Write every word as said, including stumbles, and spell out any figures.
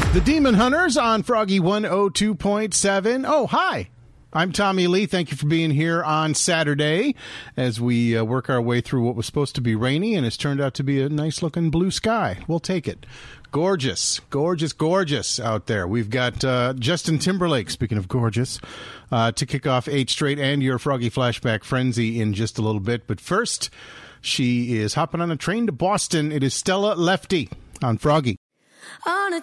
The Demon Hunters on Froggy one oh two point seven. Oh, hi. I'm Tommy Lee. Thank you for being here on Saturday as we uh, work our way through what was supposed to be rainy and has turned out to be a nice-looking blue sky. We'll take it. Gorgeous, gorgeous, gorgeous out there. We've got uh, Justin Timberlake, speaking of gorgeous, uh, to kick off eight straight and your Froggy Flashback Frenzy in just a little bit. But first, she is hopping on a train to Boston. It is Stella Lefty on Froggy. On a